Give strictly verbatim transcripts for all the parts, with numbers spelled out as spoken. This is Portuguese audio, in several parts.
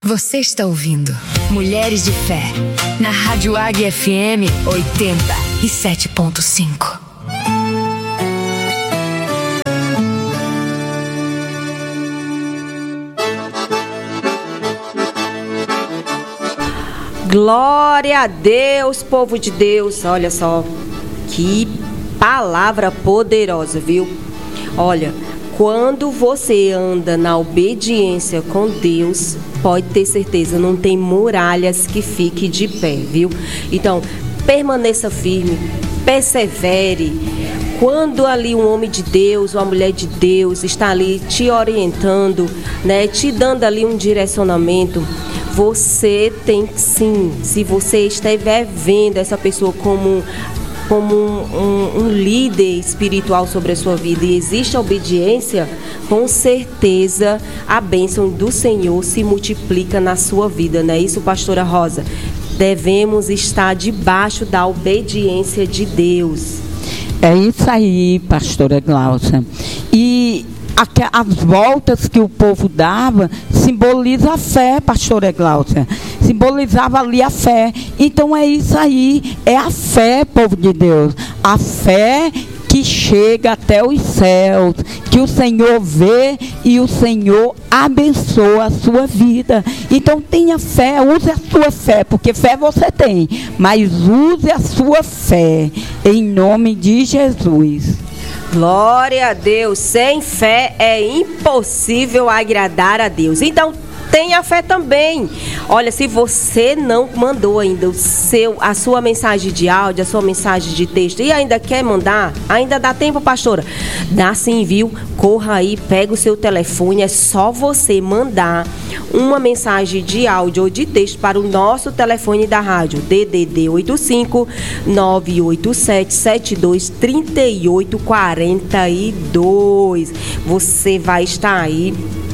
Você está ouvindo Mulheres de Fé, na Rádio Águia F M oitenta e sete ponto cinco. Glória a Deus, povo de Deus. Olha só, que palavra poderosa, viu? Olha, quando você anda na obediência com Deus, pode ter certeza, não tem muralhas que fiquem de pé, viu? Então, permaneça firme, persevere. Quando ali um homem de Deus, uma mulher de Deus está ali te orientando, né, te dando ali um direcionamento, você tem que sim, se você estiver vendo essa pessoa como como um, um, um líder espiritual sobre a sua vida e existe a obediência, com certeza a bênção do Senhor se multiplica na sua vida, não é isso, pastora Rosa? Devemos estar debaixo da obediência de Deus. É isso aí, pastora Glaucia. E as voltas que o povo dava simboliza a fé, pastora Glaucia. Simbolizava ali a fé. Então é isso aí, é a fé, povo de Deus. A fé que chega até os céus, que o Senhor vê e o Senhor abençoa a sua vida. Então tenha fé, use a sua fé, porque fé você tem, mas use a sua fé, em nome de Jesus. Glória a Deus, sem fé é impossível agradar a Deus. Então tenha fé também. Olha, se você não mandou ainda o seu, a sua mensagem de áudio, a sua mensagem de texto e ainda quer mandar, ainda dá tempo, pastora? Dá sim, viu? Corra aí, pega o seu telefone, é só você mandar uma mensagem de áudio ou de texto para o nosso telefone da rádio, D D D oito cinco, nove oito sete, sete dois, três oito quatro dois. Você vai estar aí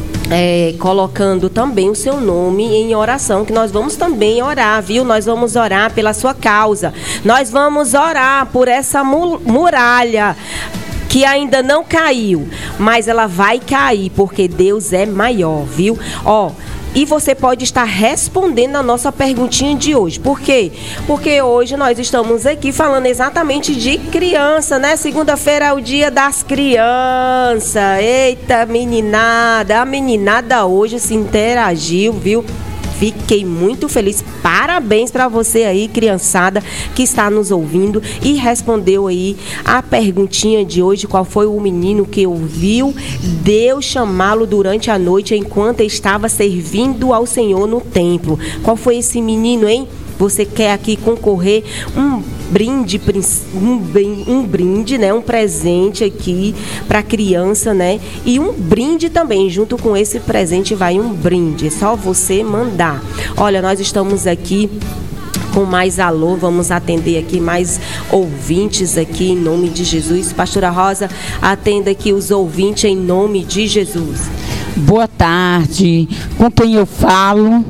É, colocando também o seu nome em oração, que nós vamos também orar, viu? Nós vamos orar pela sua causa. Nós vamos orar por essa muralha que ainda não caiu, mas ela vai cair, porque Deus é maior, viu? Ó, e você pode estar respondendo a nossa perguntinha de hoje. Por quê? Porque hoje nós estamos aqui falando exatamente de criança, né? Segunda-feira é o dia das crianças. Eita, meninada. A meninada hoje se interagiu, viu? Fiquei muito feliz. Parabéns para você aí, criançada, que está nos ouvindo e respondeu aí a perguntinha de hoje. Qual foi o menino que ouviu Deus chamá-lo durante a noite enquanto estava servindo ao Senhor no templo? Qual foi esse menino, hein? Você quer aqui concorrer um brinde, um, um brinde, né? Um presente aqui para a criança, né? E um brinde também, junto com esse presente vai um brinde. É só você mandar. Olha, nós estamos aqui com mais alô, vamos atender aqui mais ouvintes aqui em nome de Jesus. Pastora Rosa, atenda aqui os ouvintes em nome de Jesus. Boa tarde, com quem eu falo?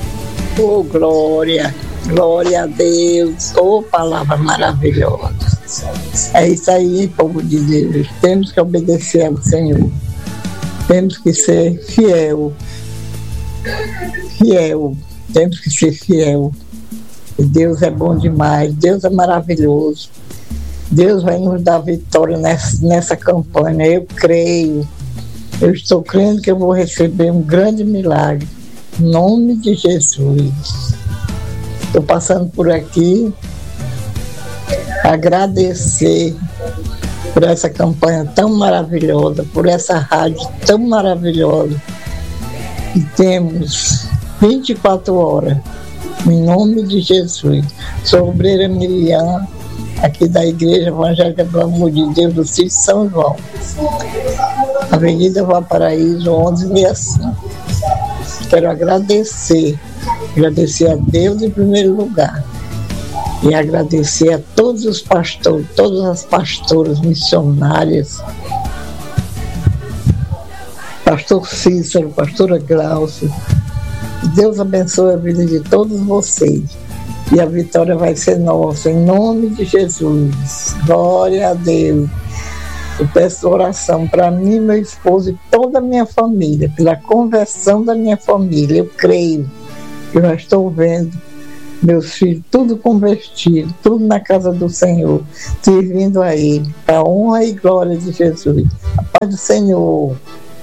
Oh, glória, glória a Deus, oh, palavra maravilhosa. É isso aí, povo de Deus, temos que obedecer ao Senhor, temos que ser fiel, fiel, temos que ser fiel. Deus é bom demais, Deus é maravilhoso, Deus vai nos dar vitória nessa, nessa campanha. Eu creio, eu estou crendo que eu vou receber um grande milagre, em nome de Jesus. Estou passando por aqui, agradecer por essa campanha tão maravilhosa, por essa rádio tão maravilhosa, e temos vinte e quatro horas. Em nome de Jesus. Sou obreira Miriam, aqui da Igreja Evangélica do Amor de Deus do Sítio São João, Avenida Valparaíso, onze sessenta e cinco. Quero agradecer, agradecer a Deus em primeiro lugar, e agradecer a todos os pastores, todas as pastoras missionárias, pastor Cícero, pastora Glaucia. Deus abençoe a vida de todos vocês. E a vitória vai ser nossa, em nome de Jesus. Glória a Deus. Eu peço oração para mim, meu esposo e toda a minha família, pela conversão da minha família. Eu creio, eu já estou vendo meus filhos tudo convertido, tudo na casa do Senhor, servindo a Ele, para a honra e glória de Jesus. A paz do Senhor.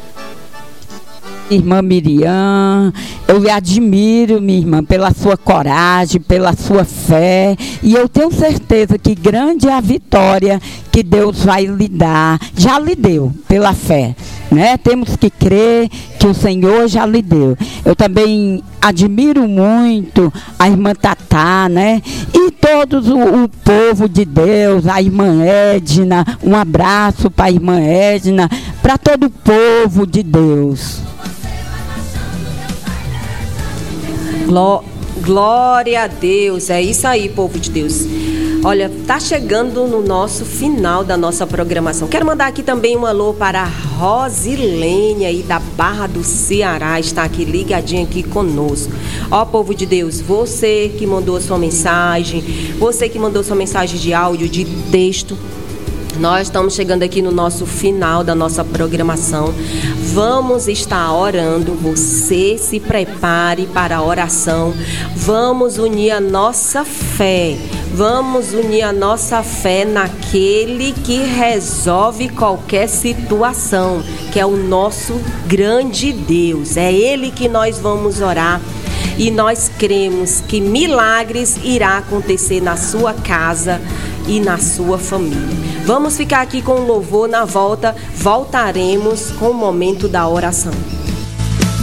Irmã Miriam, eu lhe admiro, minha irmã, pela sua coragem, pela sua fé, e eu tenho certeza que grande é a vitória que Deus vai lhe dar, já lhe deu, pela fé, né? Temos que crer que o Senhor já lhe deu. Eu também admiro muito a irmã Tatá, né? E todos o, o povo de Deus, a irmã Edna, um abraço para a irmã Edna, para todo o povo de Deus. Glória a Deus, é isso aí, povo de Deus. Olha, tá chegando no nosso final da nossa programação. Quero mandar aqui também um alô para a Rosilene aí da Barra do Ceará, está aqui ligadinha aqui conosco. Ó, povo de Deus, você que mandou a sua mensagem, você que mandou sua mensagem de áudio, de texto, nós estamos chegando aqui no nosso final da nossa programação. Vamos estar orando. Você se prepare para a oração. Vamos unir a nossa fé. Vamos unir a nossa fé naquele que resolve qualquer situação, que é o nosso grande Deus. É Ele que nós vamos orar. E nós cremos que milagres irá acontecer na sua casa e na sua família. Vamos ficar aqui com o louvor. Na volta, voltaremos com o momento da oração.